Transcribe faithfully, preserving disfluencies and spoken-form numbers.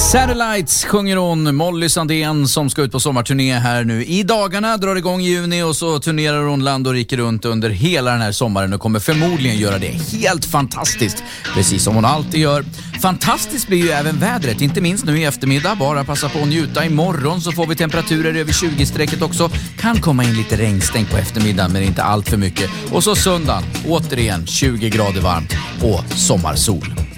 Satellites sjunger hon, Molly Sandén, som ska ut på sommarturné här nu i dagarna, drar igång i juni och så turnerar hon land och rike runt under hela den här sommaren och kommer förmodligen göra det helt fantastiskt, precis som hon alltid gör. Fantastiskt blir ju även vädret, inte minst nu i eftermiddag. Bara passa på att njuta. Imorgon så får vi temperaturer över tjugo-strecket också. Kan komma in lite regnstänk på eftermiddagen, men inte allt för mycket. Och så söndagen, återigen tjugo grader varmt och sommarsol.